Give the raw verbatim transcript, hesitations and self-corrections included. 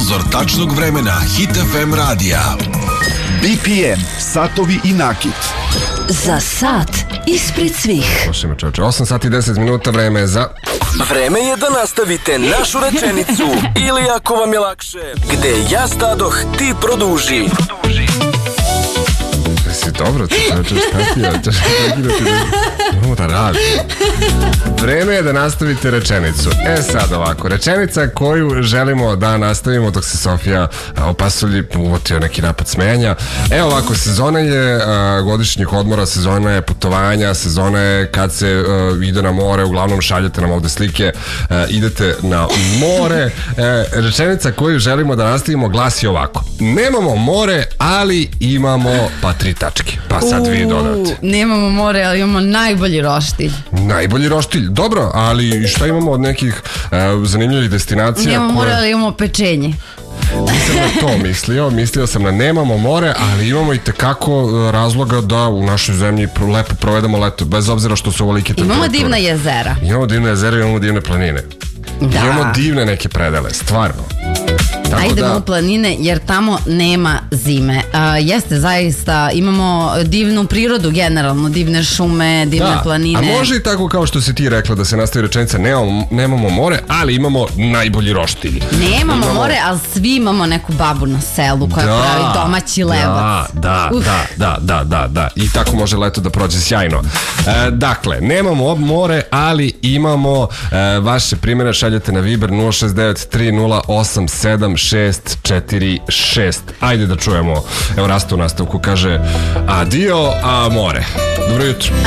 Obzor tačnog vremena Hit F M radija. B P M, satovi i nakit. Za sat ispred svih. Slušajmo čovječe, osam sati i deset minuta, vreme je za... Vreme je da nastavite našu rečenicu ili ako vam je lakše, gde ja stadoh, ti produži. Si dobro, ti čovječe, šta ti je? Češ prekinuti da... Moramo da radi. Vreme je da nastavite rečenicu. E sad ovako, rečenica koju želimo da nastavimo dok se Sofija opasulji, uvotio neki napad smejanja. E ovako, sezona je a, godišnjih odmora, sezona je putovanja, sezona je kad se a, ide na more, uglavnom šaljete nam ovde slike, a, idete na more. E, rečenica koju želimo da nastavimo glasi ovako. Nemamo more, ali imamo pa tri tačke. Pa sad vi dodate. Nemamo more, ali imamo najbolji roštilj. Najbolji roštilj, dobro, ali šta imamo od nekih uh, zanimljivih destinacija? Nemamo koje... more, ali imamo pečenje. Nisam na to mislio, mislio sam na nemamo more, ali imamo i tekako razloga da u našoj zemlji lepo provedemo leto, bez obzira što su ovolike temperature. Imamo divna jezera. Imamo divne jezera, imamo divne planine. Da. Imamo divne neke predele, stvarno. Tako Ajdemo da... u planine jer tamo nema zime. A, jeste, zaista imamo divnu prirodu generalno, divne šume, divne da. planine. A može i tako kao što si ti rekla da se nastavi rečenica nemamo, nemamo more, ali imamo najbolji roštilj. Nemamo imamo... more, ali svi imamo neku babu na selu koja da, pravi domaći lebac. Da, da, da, da, da, da, da. I tako može leto da prođe sjajno. E, dakle, nemamo more, ali imamo e, vaše primjere, šaljete na Viber nula šest devet tri nula osam sedam šest četiri šest. Ajde da čujemo. Evo Rasta u nastavku kaže adio, a more. Dobro jutro.